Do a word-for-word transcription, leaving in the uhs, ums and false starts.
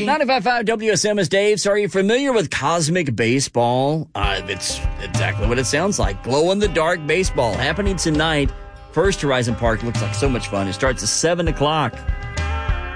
ninety-five point five W S M is Dave. So are you familiar with Cosmic Baseball? Uh, it's exactly what it sounds like. Glow-in-the-dark baseball happening tonight. First Horizon Park looks like so much fun. It starts at seven o'clock.